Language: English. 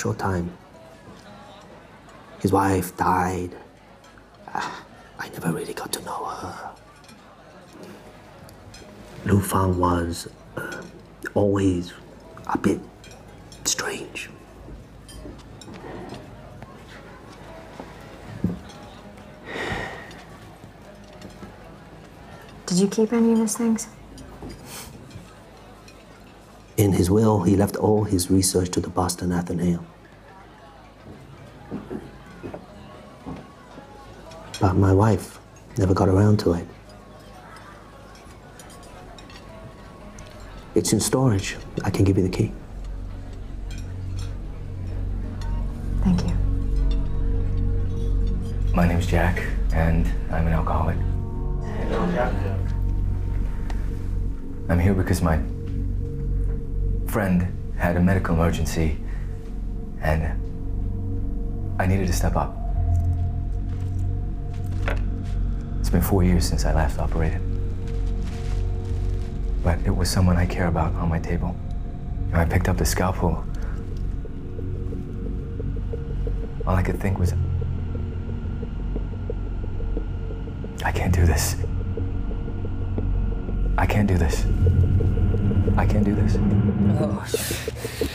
short time. His wife died. I never really got to know her. Lu Fang was always a bit strange. Did you keep any of his things? In his will, he left all his research to the Boston Athenaeum. But my wife never got around to it. It's in storage. I can give you the key. Thank you. My name's Jack, and I'm an alcoholic. I'm here because my friend had a medical emergency, and I needed to step up. It's been 4 years since I last operated. But it was someone I care about on my table. And I picked up the scalpel. All I could think was, I can't do this. I can't do this. I can't do this. Oh,